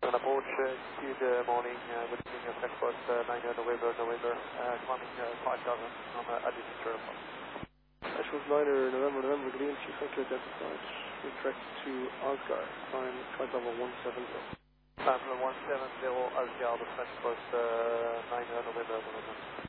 On approach, good morning, good evening, French Post 9 November, climbing 5,000 on altitude airport. Ashworth Liner, November, good evening, Chief Sector identified. Redirect to Oscar, climb flight level 170. Climb 170, Oscar, the French Post 9 November.